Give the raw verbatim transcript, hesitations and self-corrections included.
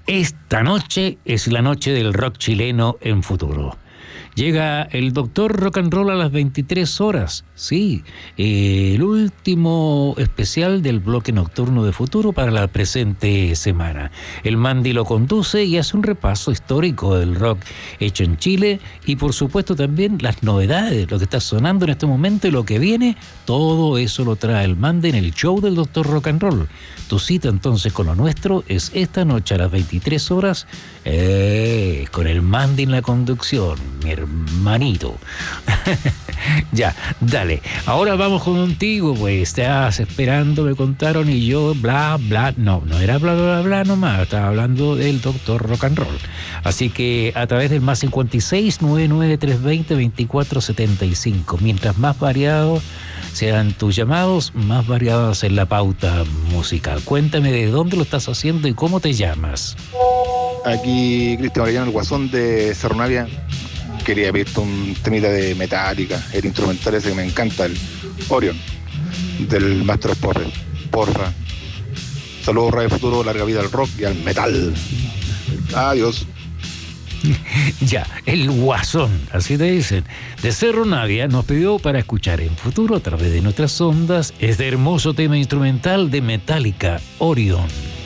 Esta noche es la noche del rock chileno en Futuro. Llega el Doctor Rock and Roll a las veintitrés horas. Sí, eh, el último especial del bloque nocturno de Futuro para la presente semana. El Mandy lo conduce y hace un repaso histórico del rock hecho en Chile y por supuesto también las novedades, lo que está sonando en este momento y lo que viene. Todo eso lo trae el Mandy en el show del Doctor Rock and Roll. Tu cita entonces con lo nuestro es esta noche a las veintitrés horas eh, con el Mandy en la conducción, mi hermanito. Ya, dale. Ahora vamos contigo, pues. Estás esperando, me contaron, y yo, bla, bla. No, no era bla, bla, bla nomás. Estaba hablando del Doctor Rock and Roll. Así que a través del más cincuenta y seis, noventa y nueve, trescientos veinte, veinticuatro setenta y cinco. Mientras más variados sean tus llamados, más variados en la pauta musical. Cuéntame de dónde lo estás haciendo y cómo te llamas. Aquí Cristian Orellano, el Guasón de Cerro Navia. Quería pedirte un temita de Metallica, el instrumental ese que me encanta, el Orion, del Master of Puppets. Porfa. Saludos, Radio Futuro, larga vida al rock y al metal. Adiós. Ya, el Guasón, así te dicen, de Cerro Navia, nos pidió para escuchar en Futuro a través de nuestras ondas este hermoso tema instrumental de Metallica, Orion.